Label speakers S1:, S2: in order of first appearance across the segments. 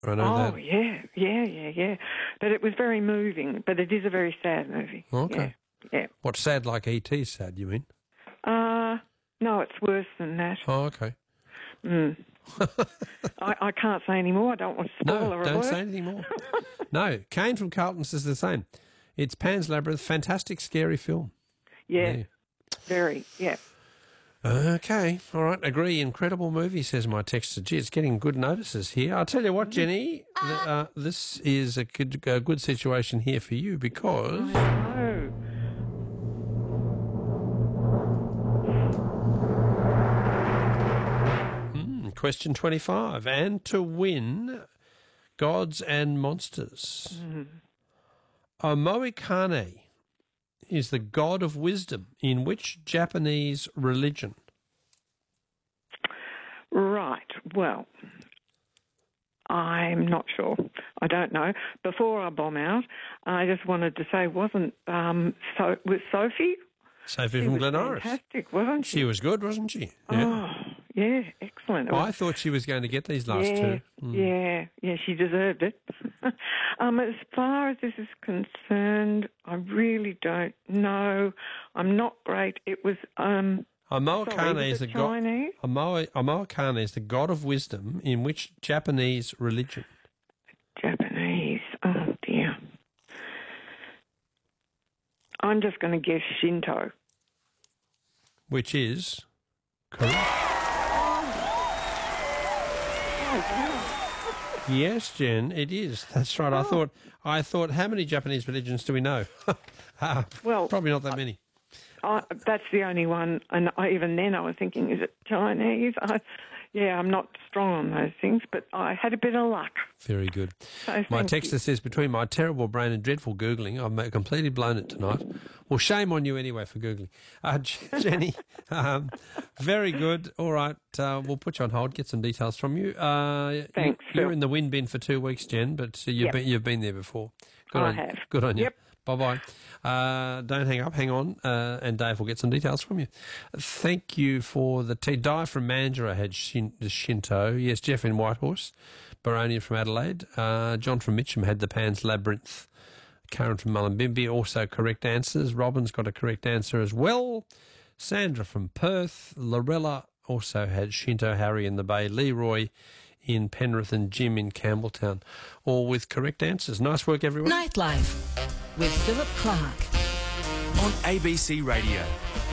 S1: I know that.
S2: Oh, yeah. But it was very moving, but it is a very sad movie.
S1: Okay.
S2: Yeah.
S1: What's sad like E.T. sad, you mean?
S2: No, it's worse than that.
S1: Oh, okay.
S2: I can't say any more. I don't want to spoil
S1: No,
S2: a
S1: don't
S2: word.
S1: say anything more. No, Kane from Carlton says the same. It's Pan's Labyrinth, fantastic, scary film.
S2: Yeah, very, yeah.
S1: Okay, all right, agree. Incredible movie, says my texter. Gee, it's getting good notices here. I'll tell you what, Jenny, this is a good situation here for you because...
S2: Oh.
S1: Question 25. And to win Gods and Monsters. Omoikane is the god of wisdom in which Japanese religion?
S2: Right. Well, I'm not sure. I don't know. Before I bomb out, I just wanted to say, was Sophie?
S1: Sophie from Glen Iris.
S2: Fantastic, wasn't she?
S1: She was good, wasn't she?
S2: Yeah. Oh, yeah, excellent.
S1: I thought she was going to get these last two.
S2: Yeah, she deserved it. As far as this is concerned, I really don't know. I'm not great. It was
S1: Omoikane is the god.
S2: Chinese?
S1: Omoikane is the god of wisdom in which Japanese religion?
S2: Japanese. Oh dear. I'm just going to guess Shinto.
S1: Which is correct. Yes, Jen, it is. That's right. I thought, how many Japanese religions do we know?
S2: Well,
S1: probably not that many.
S2: That's the only one, and even then I was thinking, is it Chinese? I'm not strong on those things, but I had a bit of luck.
S1: Very good.
S2: So
S1: My texter says, between my terrible brain and dreadful Googling, I've completely blown it tonight. Well, shame on you anyway for Googling. Jenny, very good. All right, we'll put you on hold, get some details from you.
S2: Thanks,
S1: You're
S2: Phil.
S1: in the win bin for 2 weeks, Jen, but you've been there before.
S2: I have.
S1: Good on you.
S2: Yep.
S1: Bye-bye. Don't hang up. Hang on, and Dave will get some details from you. Thank you for the tea. Di from Mandurah had Shinto. Yes, Jeff in Whitehorse. Baronia from Adelaide. John from Mitcham had the Pan's Labyrinth. Karen from Mullumbimby, also correct answers. Robin's got a correct answer as well. Sandra from Perth. Lorella also had Shinto. Harry in the Bay. Leroy in Penrith and Jim in Campbelltown, all with correct answers. Nice work, everyone.
S3: Nightlife with Philip Clark
S4: on ABC Radio.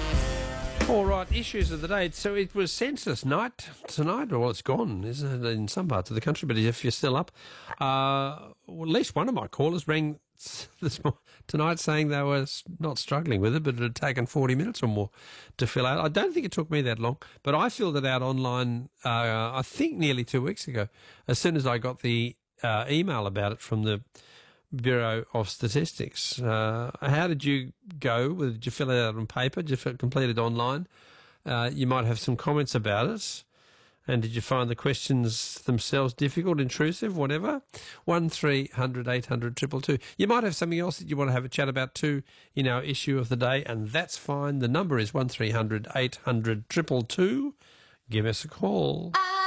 S1: All right, issues of the day. So it was census night tonight. Well, it's gone, isn't it, in some parts of the country, but if you're still up, at least one of my callers rang tonight saying they were not struggling with it, but it had taken 40 minutes or more to fill out. I don't think it took me that long, but I filled it out online, I think nearly 2 weeks ago, as soon as I got the email about it from the Bureau of Statistics. How did you go? Did you fill it out on paper? Did you complete it online? You might have some comments about it. And did you find the questions themselves difficult, intrusive, whatever? 1300 800 222. You might have something else that you want to have a chat about too in our issue of the day, and that's fine. The number is 1300 800 222. Give us a call.